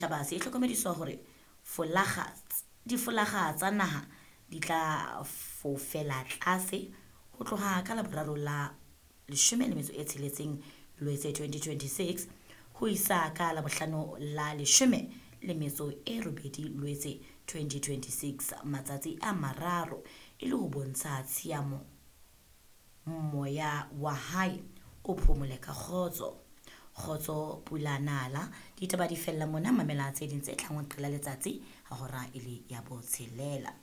Taba se tlhokomediso hore difolaga tsa naha di tla fofela tlase ho tloha ka Laboraro la 16 Loetse 2026 ho isa ka Labohlano la 18 Loetse 2026 matsatsi a mararo e le ho bontsha tshiamo moya wa hae o phomole ka kgotso pula nala ditaba di fella mona mamela tse ding tse tlhangwang qela letsatsi ha hora e le ya botshelela.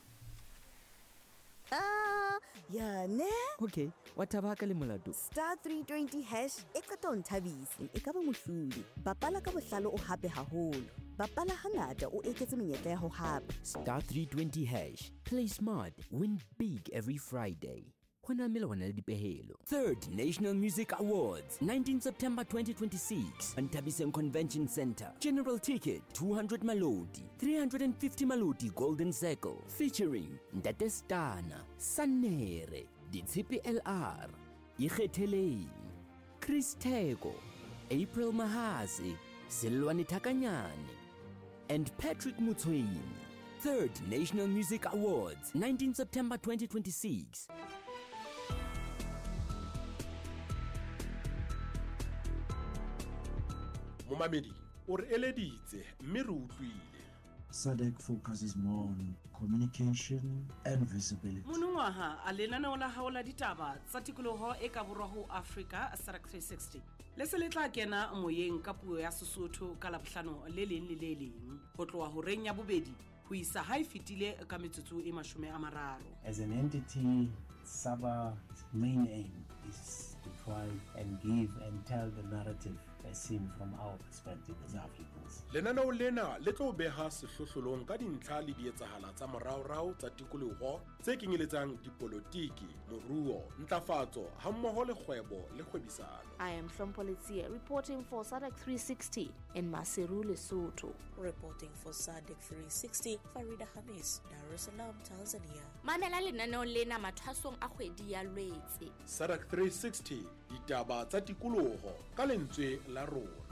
Ya ne? Okay, wa taba ka le molato. Star 320 hash e qeta ho nthabisa. E ka ba mohlodi. Bapala ka bohlalo o hape haholo. Bapala hangata o eketse menyetla ya ho hape. Star 320 hash. Play smart, win big every Friday. Third National Music Awards, 19 September 2026, Ntabiseng Convention Center. General ticket, 200 Maloti, 350 Maloti Golden Circle, featuring Ntate Stana, Sanere, Ditshipi LR, Ikgetheleng, Chris Tego, April Mahase, Silwani Takanyane, and Patrick Mutsweni. Third National Music Awards, 19 September 2026. Momamedi o re eleditse mme re utlwile. SADC focuses more on communication and visibility. Monongwaha a lenaneo la hao la ditaba tsa tikoloho e ka borwa ho Africa SADC 360 le se le tla kena moyeng ka puo ya Sesotho ka Labohlano le leng le le leng ho tloha ho reng ya bobedi ho isa ha e fitile ka metsotso e 30. As an entity, SABA's main aim is to try and give and tell the narrative as seen from our perspective as Africans. Lenaneo lena le tlo beha sehlohlolong ka dintlha le dietsahala tsa moraorao tsa tikoloho tse kenyeletsang dipolotiki, moruo, ntlafatso hammoho le kgwebo le kgwebisano. I am Shompolitsia reporting for SADC 360 in Maseru, Lesotho. Reporting for SADC 360, Farida Hamis, Dar es Salaam, Tanzania. Mamela lenaneo lena mathwasong a kgwedi ya Loetse. SADC 360, ditaba tsa tikoloho ka lentswe la rona.